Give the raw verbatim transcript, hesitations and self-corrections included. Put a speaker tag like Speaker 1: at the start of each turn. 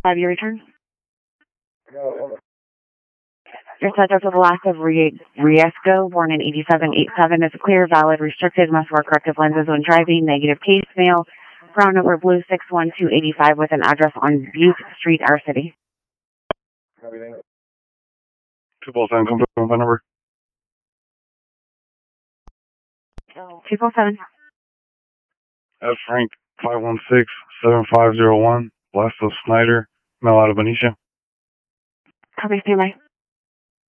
Speaker 1: Have you returned? Your subject with the last of Rie- Riesco, born in eighty-seven eighty-seven, is clear, valid, restricted, must wear corrective lenses when driving, negative case, male, brown number blue, six one two eight five, with an address on Butte Street, our city.
Speaker 2: Two four seven, come from my number.
Speaker 1: two four seven.
Speaker 2: F. Frank, five one six, seven five zero one, Blastos Snyder, mail out of Benicia.
Speaker 1: Copy, stand by.